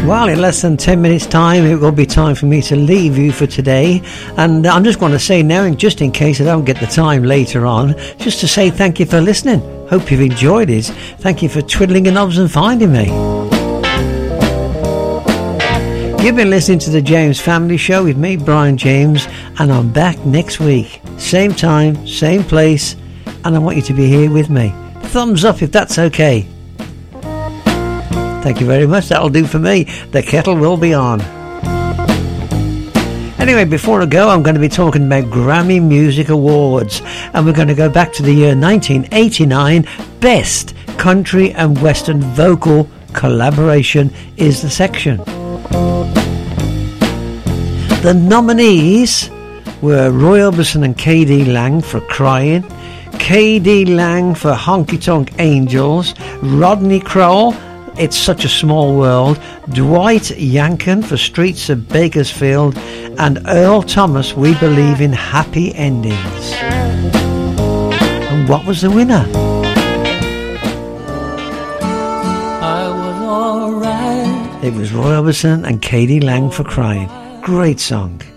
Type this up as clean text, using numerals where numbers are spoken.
Well, in less than 10 minutes time it will be time for me to leave you for today, and I'm just going to say now, just in case I don't get the time later on, just to say thank you for listening. Hope you've enjoyed it. Thank you for twiddling your knobs and finding me. You've been listening to the James Family Show with me, Brian James, and I'm back next week, same time, same place, and I want you to be here with me. Thumbs up if that's okay. Thank you very much. That'll do for me. The kettle will be on. Anyway, before I go, I'm going to be talking about Grammy Music Awards, and we're going to go back to the year 1989. Best Country and Western Vocal Collaboration is the section. The nominees were Roy Orbison and K.D. Lang for Crying, K.D. Lang for Honky Tonk Angels, Rodney Crowell, It's Such a Small World, Dwight Yankin for Streets of Bakersfield, and Earl Thomas, We Believe in Happy Endings. And what was the winner? I was alright. It was Roy Orbison and K.D. Lang for Crying. Great song.